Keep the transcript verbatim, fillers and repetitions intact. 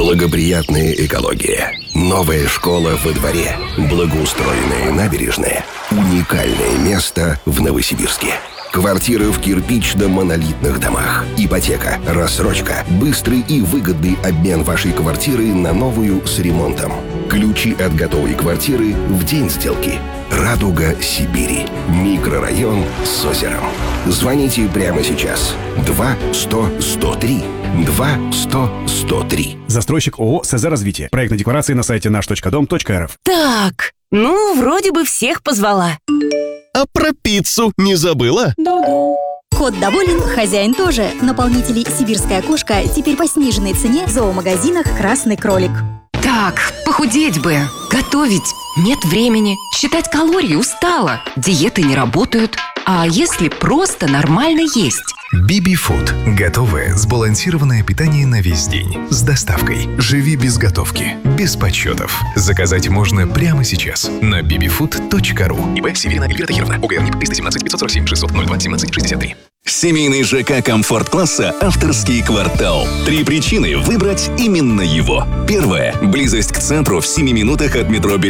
Благоприятная экология, новая школа во дворе, благоустроенная набережная, уникальное место в Новосибирске. Квартиры в кирпично-монолитных домах. Ипотека, рассрочка, быстрый и выгодный обмен вашей квартиры на новую с ремонтом. Ключи от готовой квартиры в день сделки. «Радуга Сибири». Микрорайон с озером. Звоните прямо сейчас. два сто сто три. два сто сто три. Застройщик ООО «СЗ Развитие». Проектная декларация на сайте наш точка дом точка рф. Так, ну, вроде бы всех позвала. А про пиццу не забыла? Да-да. Кот доволен, хозяин тоже. Наполнители «Сибирская кошка» теперь по сниженной цене в зоомагазинах «Красный кролик». Так, похудеть бы, готовить нет времени, считать калории устала, диеты не работают. А если просто нормально есть? Биби Фуд. Готовое, сбалансированное питание на весь день. С доставкой. Живи без готовки. Без подсчетов. Заказать можно прямо сейчас на биби фуд точка ру. ИП Северина Эльвира Тахировна. ОГРНИК триста семнадцать пятьсот сорок семь шестьсот ноль два семнадцать шестьдесят три. Семейный ЖК «Комфорт-класса» «Авторский квартал». Три причины выбрать именно его. Первая – близость к центру в семи минутах от метро